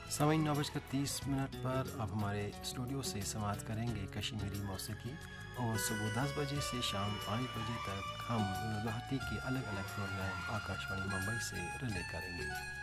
समय 9:30 पर अब हमारे स्टूडियो से समाप्त करेंगे कश्मीरी मौसीकी और सुबह 10 बजे से शाम 5 बजे तक हम गुवाहाटी के अलग अलग प्रोग्राम आकाशवाणी मुंबई से रिले करेंगे।